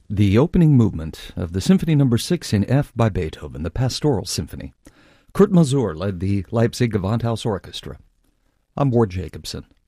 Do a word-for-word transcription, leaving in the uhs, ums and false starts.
The opening movement of the Symphony Number six in F by Beethoven, the Pastoral Symphony. Kurt Masur led the Leipzig Gewandhaus Orchestra. I'm Ward Jacobson.